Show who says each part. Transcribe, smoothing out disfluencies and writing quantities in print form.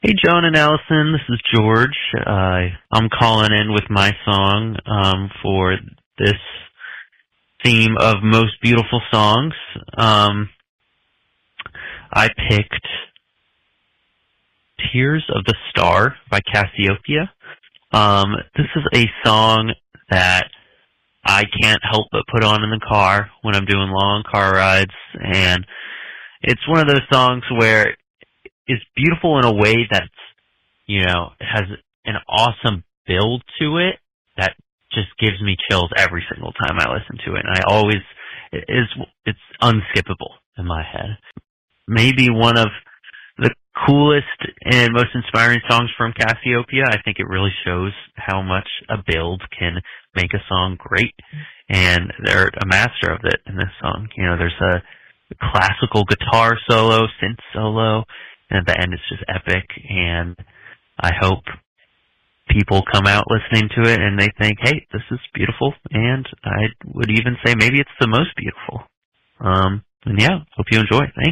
Speaker 1: Hey, Joan and Allison, this is George. I'm calling in with my song for this theme of most beautiful songs. I picked Tears of the Star by Cassiopeia. This is a song that I can't help but put on in the car when I'm doing long car rides, and it's one of those songs where it's beautiful in a way that's, it has an awesome build to it that just gives me chills every single time I listen to it. And it's unskippable in my head. Maybe one of the coolest and most inspiring songs from Cassiopeia. I think it really shows how much a build can make a song great, and they're a master of it in this song. There's a classical guitar solo, synth solo, and at the end it's just epic, and I hope people come out listening to it and they think, hey, this is beautiful, and I would even say maybe it's the most beautiful. And yeah, hope you enjoy it. Thanks.